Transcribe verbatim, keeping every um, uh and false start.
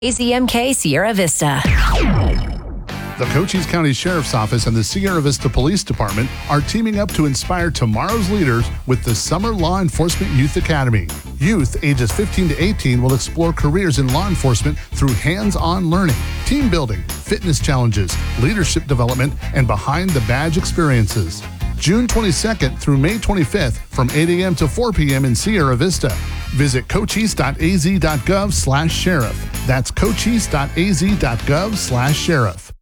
A Z M K Sierra Vista. The Cochise County Sheriff's Office and the Sierra Vista Police Department are teaming up to inspire tomorrow's leaders with the Summer Law Enforcement Youth Academy. Youth ages fifteen to eighteen will explore careers in law enforcement through hands-on learning, team building, fitness challenges, leadership development, and behind-the-badge experiences. June twenty-second through May twenty-fifth from eight a.m. to four p.m. in Sierra Vista. Visit cochise dot a z dot gov slash sheriff. That's cochise dot a z dot gov slash sheriff.